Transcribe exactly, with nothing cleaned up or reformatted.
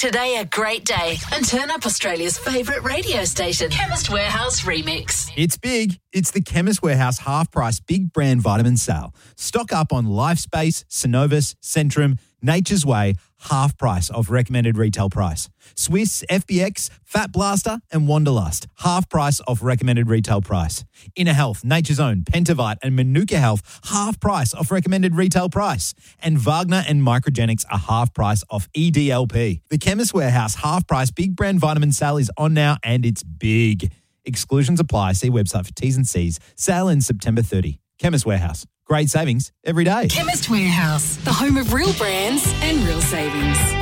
today a great day and turn up Australia's favourite radio station, Chemist Warehouse Remix. It's big. It's the Chemist Warehouse half-price big brand vitamin sale. Stock up on LifeSpace, Synovus, Centrum, Nature's Way, half price off recommended retail price. Swiss, F B X, Fat Blaster and Wanderlust, half price off recommended retail price. Inner Health, Nature's Own, Pentavite and Manuka Health, half price off recommended retail price. And Wagner and Microgenics are half price off E D L P. The Chemist Warehouse half price big brand vitamin sale is on now and it's big. Exclusions apply. See website for T's and C's. Sale ends September thirtieth. Chemist Warehouse. Great savings every day. Chemist Warehouse, the home of real brands and real savings.